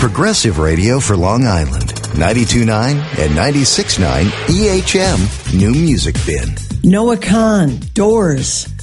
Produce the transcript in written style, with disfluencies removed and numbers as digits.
Progressive Radio for Long Island. 92.9 and 96.9 EHM New Music Bin. Noah Kahn, Doors.